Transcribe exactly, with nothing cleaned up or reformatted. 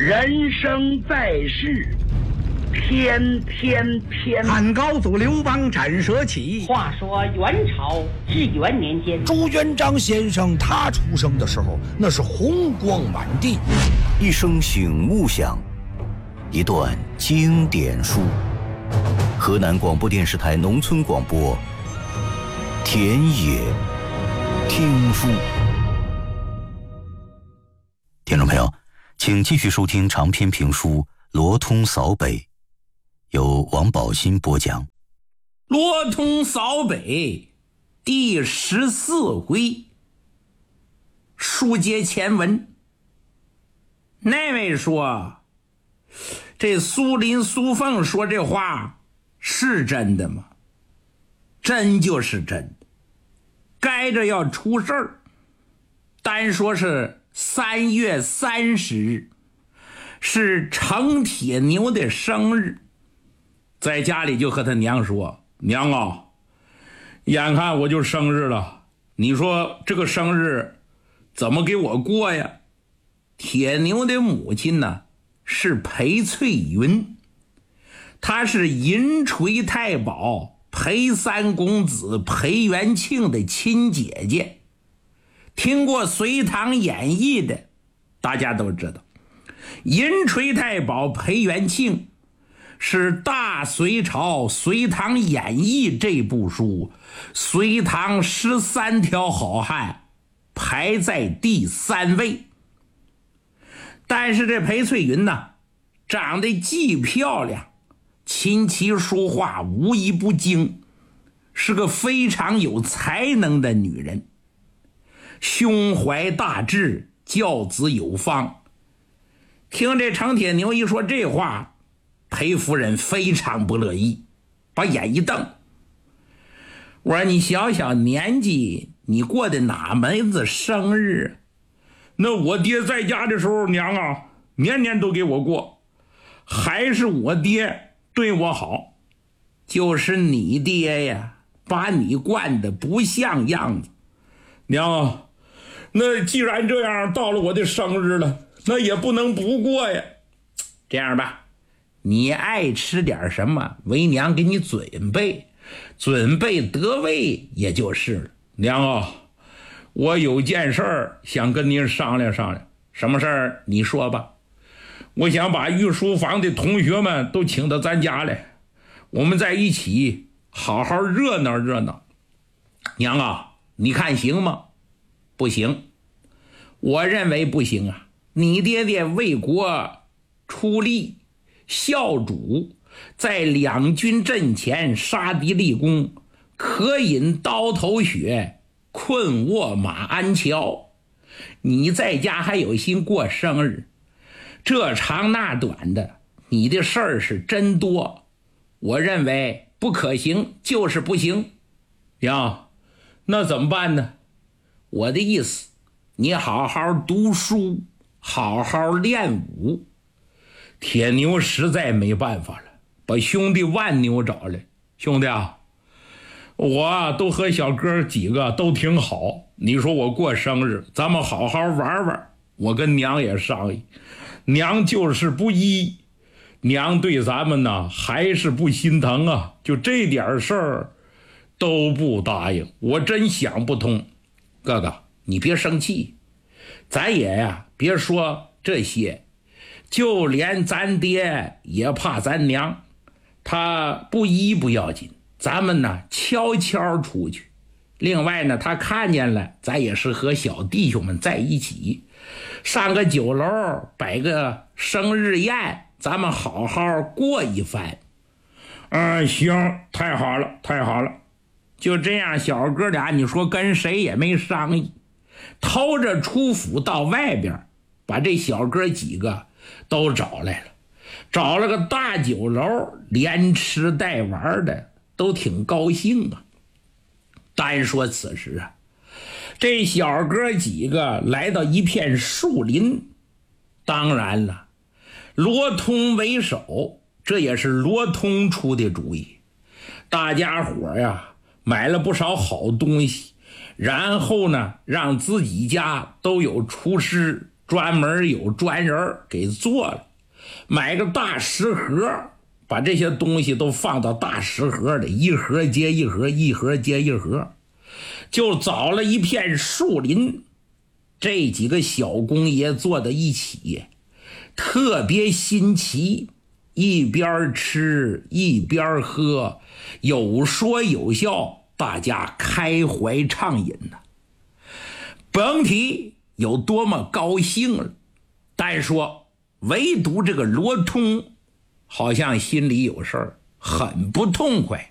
人生在世，天天天。 汉高祖刘邦斩蛇起。 话说元朝至元年间， 朱元璋先生他出生的时候，那是红光满地。 一声醒目响，一段经典书。河南广播电视台农村广播，田野听书。听众朋友，请继续收听长篇评书《罗通扫北》，由王宝新播讲。 罗通扫北第十四回，书接前文。那位说，这苏林苏凤说这话是真的吗？真就是真的，该着要出事儿。单说是三月三十日，是程铁牛的生日，在家里就和他娘说，娘啊，眼看我就生日了，你说这个生日怎么给我过呀？铁牛的母亲呢是裴翠云，她是银锤太保裴三公子裴元庆的亲姐姐。听过《隋唐演义》的大家都知道，银锤太保裴元庆是大隋朝《隋唐演义》这部书隋唐十三条好汉排在第三位。但是这裴翠云呢，长得既漂亮，琴棋书画无一不精，是个非常有才能的女人，胸怀大志，教子有方。听这程铁牛一说这话，裴夫人非常不乐意，把眼一瞪，我说你小小年纪，你过的哪门子生日？那我爹在家的时候，娘啊，年年都给我过，还是我爹对我好。就是你爹呀，把你惯得不像样子。娘啊，那既然这样，到了我的生日了，那也不能不过呀。这样吧，你爱吃点什么，为娘给你准备，准备得位也就是了。娘啊，我有件事儿想跟您商量商量。什么事儿？你说吧。我想把御书房的同学们都请到咱家来，我们在一起好好热闹热闹。娘啊，你看行吗？不行，我认为不行啊。你爹爹为国出力，孝主，在两军阵前杀敌立功，可饮刀头血，困卧马鞍桥。你在家还有心过生日，这长那短的，你的事儿是真多。我认为不可行，就是不行。呀，那怎么办呢？我的意思，你好好读书，好好练武。铁牛实在没办法了，把兄弟万牛找来，兄弟啊，我都和小哥几个都挺好，你说我过生日，咱们好好玩玩。我跟娘也商议，娘就是不依，娘对咱们呢还是不心疼啊，就这点事儿都不答应，我真想不通。哥哥，你别生气，咱也呀别说这些，就连咱爹也怕咱娘，他不依不要紧，咱们呢悄悄出去。另外呢，他看见了，咱也是和小弟兄们在一起，上个酒楼，摆个生日宴，咱们好好过一番。嗯，行，太好了，太好了。就这样，小哥俩你说跟谁也没商议，偷着出府到外边，把这小哥几个都找来了，找了个大酒楼，连吃带玩的，都挺高兴啊。单说此时啊，这小哥几个来到一片树林，当然了，罗通为首，这也是罗通出的主意。大家伙呀买了不少好东西，然后呢让自己家都有厨师专门有专人给做了，买个大食盒，把这些东西都放到大食盒里，一盒接一盒，一盒接一盒，就找了一片树林，这几个小公爷坐在一起，特别新奇，一边吃一边喝，有说有笑，大家开怀畅饮呢。甭提有多么高兴了，但说唯独这个罗通好像心里有事儿，很不痛快。